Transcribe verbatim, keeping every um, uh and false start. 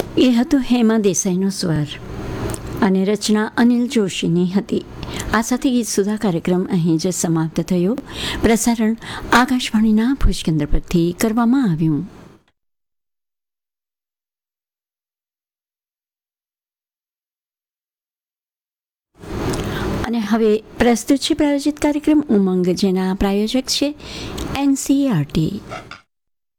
એ હતો હેમા દેસાઈનો સ્વર અને રચના અનિલ જોશીની હતી. આ સાથે ગીત સુધા કાર્યક્રમ અહીં જ સમાપ્ત થયો. પ્રસારણ આકાશવાણીના ભુજ કેન્દ્ર પરથી કરવામાં આવ્યું. અને હવે પ્રસ્તુત છે પ્રાયોજિત કાર્યક્રમ ઉમંગ, જેના પ્રાયોજક છે એન સી આર ટી.